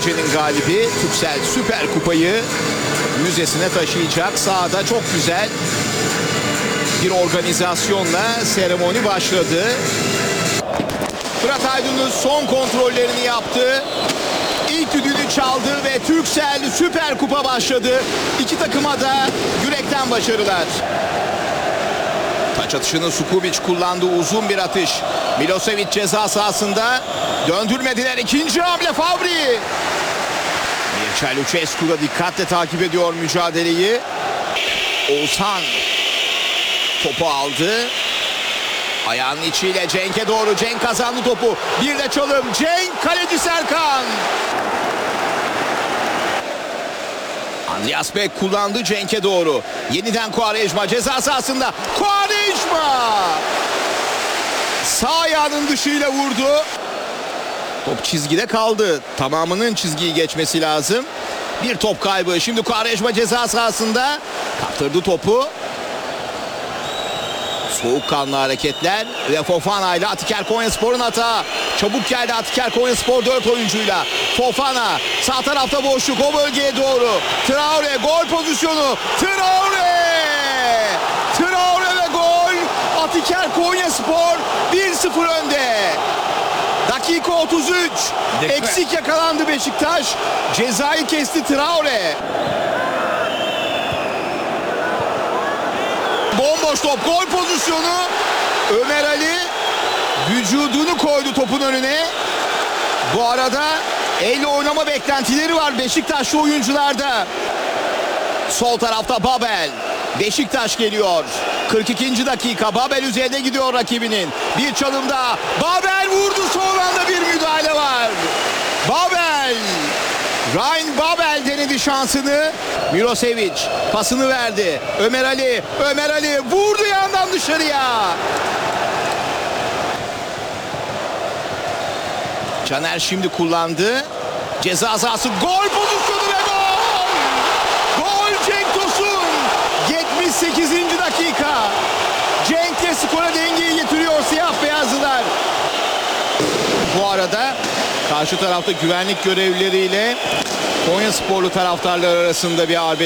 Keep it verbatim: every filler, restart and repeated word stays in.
gecenin galibi Türksel Süper Kupayı müzesine taşıyacak. Sahada çok güzel bir organizasyonla seremoni başladı. Fırat Aydınus son kontrollerini yaptı. İlk düdüğünü çaldı ve Türksel Süper Kupa başladı. İki takıma da yürekten başarılar. Taç atışını Sukubic kullandı. Uzun bir atış. Milosevic ceza sahasında. Döndürmediler. İkinci hamle Fabri. Mircea Lucescu da dikkatle takip ediyor mücadeleyi. Oğuzhan topu aldı. Ayağının içiyle Cenk'e doğru. Cenk kazandı topu. Bir de çalım. Cenk, kaleci Serkan. Andreas Beck kullandı Cenk'e doğru. Yeniden Quaresma ceza sahasında. Quaresma! Sağ ayağının dışıyla vurdu. Top çizgide kaldı. Tamamının çizgiyi geçmesi lazım. Bir top kaybı. Şimdi Quaresma ceza sahasında. Kaptırdı topu. Soğukkanlı hareketler ve Fofana ile Atiker Konyaspor'un hata. Çabuk geldi Atiker Konyaspor dört oyuncuyla. Fofana sağ tarafta boşluk, o bölgeye doğru. Traore gol pozisyonu. Traore! Traore ve gol. Atiker Konyaspor bir sıfır önde. Dakika otuz üç. Dikkat. Eksik yakalandı Beşiktaş. Cezayı kesti Traore. Bomboş top, gol pozisyonu. Ömer Ali vücudunu koydu topun önüne. Bu arada elle oynama beklentileri var Beşiktaşlı oyuncularda. Sol tarafta Babel. Beşiktaş geliyor. kırk ikinci dakika. Babel üzerinde gidiyor rakibinin. Bir çalımda. Babel vurdu. Son anda bir müdahale var. Babel. Ryan Babel denedi şansını. Milosevic pasını verdi. Ömer Ali. Ömer Ali vurdu yandan dışarıya. Caner şimdi kullandı. Ceza sahası gol pozisyonu ve gol. Gol Cenk Tosun. yetmiş sekizinci dakika. Cenk'le skora dengeyi getiriyor siyah beyazlılar. Bu arada karşı tarafta güvenlik görevlileriyle Konyasporlu taraftarlar arasında bir arbede